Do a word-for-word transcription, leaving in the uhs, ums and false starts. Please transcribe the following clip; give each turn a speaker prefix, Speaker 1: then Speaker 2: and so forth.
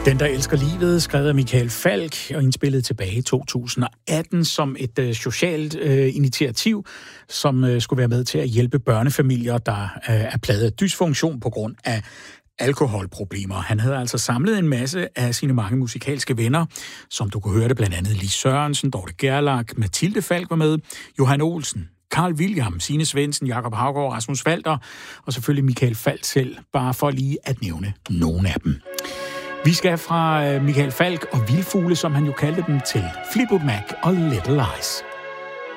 Speaker 1: Den, der elsker livet, skrevet af Michael Falch og indspillet tilbage i to tusind og atten som et øh, socialt øh, initiativ, som øh, skulle være med til at hjælpe børnefamilier, der øh, er plaget af dysfunktion på grund af alkoholproblemer. Han havde altså samlet en masse af sine mange musikalske venner, som du kunne høre det, blandt andet Lis Sørensen, Dorte Gerlach, Mathilde Falk var med, Johan Olsen, Carl William, Signe Svendsen, Jakob Haugaard, Rasmus Walter og selvfølgelig Michael Falch selv, bare for lige at nævne nogle af dem. Vi skal fra Michael Falch og Vildfugle, som han jo kaldte dem, til Fleetwood Mac og Little Lies.